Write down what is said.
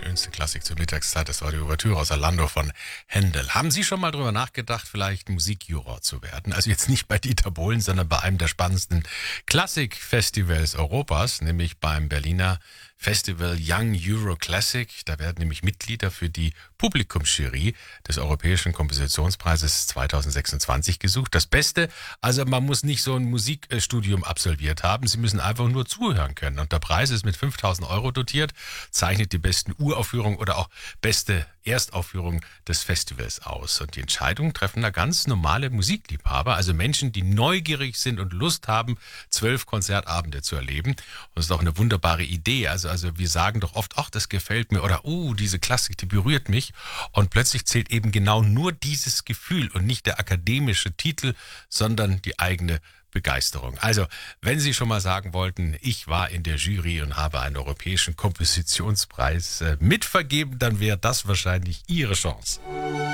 Schönste Klassik zur Mittagszeit, das war die Ouvertüre aus Orlando von Händel. Haben Sie schon mal drüber nachgedacht, vielleicht Musikjuror zu werden? Also jetzt nicht bei Dieter Bohlen, sondern bei einem der spannendsten Klassikfestivals Europas, nämlich beim Berliner Festival Young Euro Classic. Da werden nämlich Mitglieder für die Publikumsjury des Europäischen Kompositionspreises 2026 gesucht. Das Beste, also man muss nicht so ein Musikstudium absolviert haben, Sie müssen einfach nur zuhören können. Und der Preis ist mit 5.000 Euro dotiert, zeichnet die besten Uraufführungen oder auch beste Erstaufführung des Festivals aus. Und die Entscheidung treffen da ganz normale Musikliebhaber, also Menschen, die neugierig sind und Lust haben, 12 Konzertabende zu erleben. Und das ist auch eine wunderbare Idee. Also wir sagen doch oft, ach, das gefällt mir oder diese Klassik, die berührt mich. Und plötzlich zählt eben genau nur dieses Gefühl und nicht der akademische Titel, sondern die eigene Begeisterung. Also, wenn Sie schon mal sagen wollten, ich war in der Jury und habe einen europäischen Kompositionspreis mitvergeben, dann wäre das wahrscheinlich Ihre Chance.